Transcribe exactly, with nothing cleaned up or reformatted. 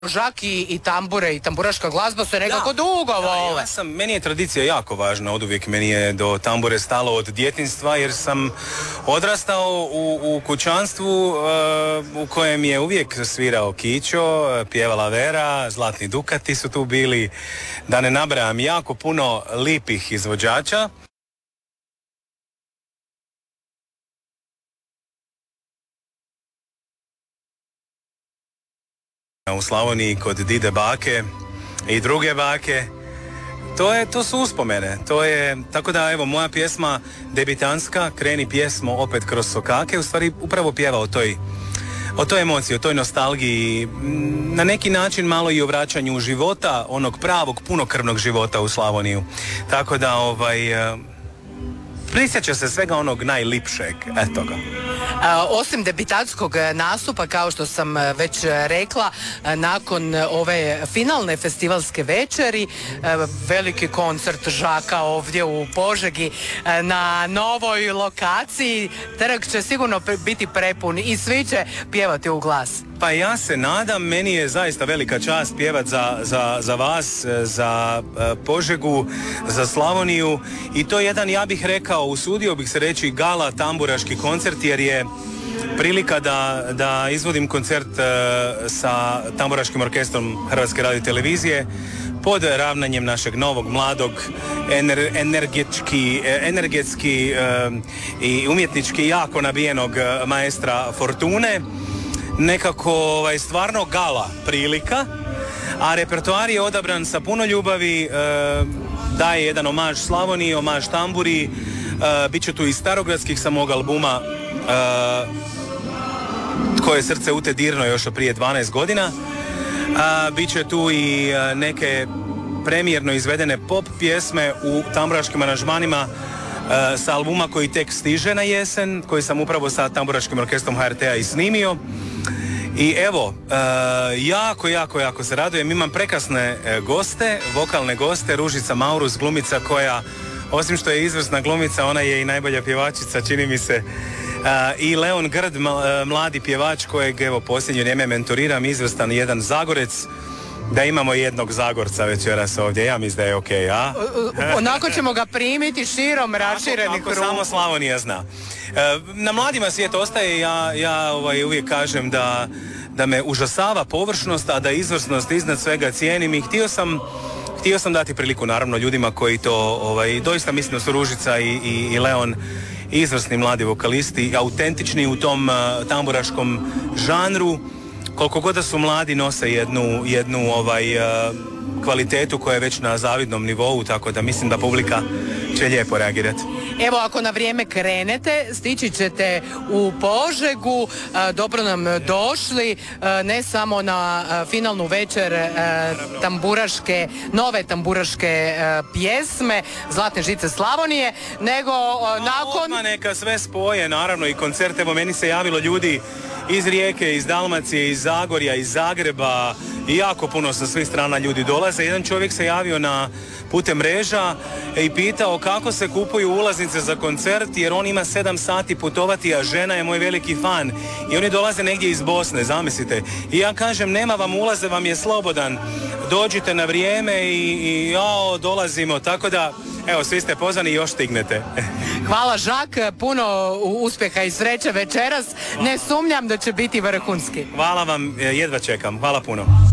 Žak i, i tambure i tamburaška glazba se nekako da, dugo vole. Da, ja sam, meni je tradicija jako važna, od uvijek meni je do tambure stalo od djetinjstva jer sam odrastao u, u kućanstvu uh, u kojem je uvijek svirao Kićo, pjevala Vera, Zlatni Dukati su tu bili, da ne nabrajam jako puno lipih izvođača. U Slavoniji kod dide bake i druge bake, to je, to su uspomene, to je, tako da evo moja pjesma debitanska, Kreni pjesmo opet kroz sokake, u stvari upravo pjeva o toj, o toj emociji, o toj nostalgiji, na neki način malo i o vraćanju života, onog pravog, punokrvnog života u Slavoniju, tako da ovaj... prisjeća se svega onog najlipšeg, eto ga. A, osim debitanskog nastupa, kao što sam već rekla, nakon ove finalne festivalske večeri, veliki koncert Žaka ovdje u Požegi na novoj lokaciji, trg će sigurno biti prepun i svi će pjevati u glas. Pa ja se nadam, meni je zaista velika čast pjevat za, za, za vas, za Požegu, za Slavoniju i to je jedan, ja bih rekao, usudio bih se reći, gala tamburaški koncert jer je prilika da, da izvodim koncert uh, sa tamburaškim orkestrom Hrvatske radiotelevizije pod ravnanjem našeg novog, mladog, ener, energetski, energetski uh, i umjetnički jako nabijenog uh, maestra Fortune. Nekako ovaj, stvarno gala prilika, a repertoar je odabran sa puno ljubavi, e, daje jedan omaž Slavoniji, omaž tamburi, e, bit će tu i starogradskih sa mog albuma e, Tko je srce u te dirno još od prije dvanaest godina, a, bit će tu i e, neke premijerno izvedene pop pjesme u tamburaškim aranžmanima e, sa albuma koji tek stiže na jesen, koji sam upravo sa tamburaškim orkestrom H R T-a i snimio. I evo, uh, jako, jako, jako se radujem. Imam prekrasne uh, goste, vokalne goste, Ružica Maurus, glumica koja, osim što je izvrsna glumica, ona je i najbolja pjevačica, čini mi se. Uh, I Leon Grd, mladi pjevač kojeg, evo, posljednje vrijeme mentoriram, izvrstan jedan Zagorec. Da imamo jednog Zagorca večeras ovdje, ja mislim da je okej, okay, a? Onako ćemo ga primiti širom raširenih ruku. Samo Slavonija zna. Na mladima svijet ostaje, ja, ja ovaj, uvijek kažem da, da me užasava površnost, a da izvrsnost iznad svega cijenim i htio sam, htio sam dati priliku naravno ljudima koji to, ovaj, doista mislim da su Ružica i, i, i Leon izvrsni mladi vokalisti, autentični u tom uh, tamburaškom žanru. Koliko god da su mladi, nose jednu, jednu ovaj, uh, kvalitetu koja je već na zavidnom nivou, tako da mislim da publika će lijepo reagirati. Evo, ako na vrijeme krenete, stići ćete u Požegu, uh, dobro nam došli, uh, ne samo na uh, finalnu večer uh, tamburaške, nove tamburaške uh, pjesme Zlatne žice Slavonije, nego uh, nakon... Odmah neka sve spoje, naravno, i koncert. Evo, meni se javilo ljudi iz Rijeke, iz Dalmacije, iz Zagorja, iz Zagreba i jako puno sa svih strana ljudi dolaze. Jedan čovjek se javio na putem mreža i pitao kako se kupuju ulaznice za koncert jer on ima sedam sati putovati, a žena je moj veliki fan i oni dolaze negdje iz Bosne, zamislite. I ja kažem, nema vam ulaze, vam je slobodan, dođite na vrijeme i, i jao, dolazimo, tako da evo, svi ste pozvani i još stignete. Hvala Žak, puno uspjeha i sreće večeras. Ne sumnjam da će biti vrhunski. Hvala vam, jedva čekam. Hvala puno.